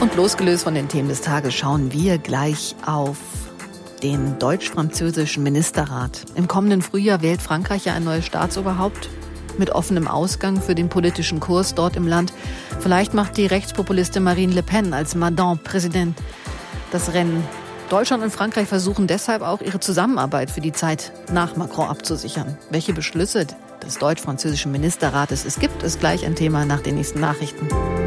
Und losgelöst von den Themen des Tages schauen wir gleich auf den deutsch-französischen Ministerrat. Im kommenden Frühjahr wählt Frankreich ja ein neues Staatsoberhaupt mit offenem Ausgang für den politischen Kurs dort im Land. Vielleicht macht die Rechtspopulistin Marine Le Pen als Madame Präsident das Rennen. Deutschland und Frankreich versuchen deshalb auch, ihre Zusammenarbeit für die Zeit nach Macron abzusichern. Welche Beschlüsse des deutsch-französischen Ministerrates es gibt, ist gleich ein Thema nach den nächsten Nachrichten.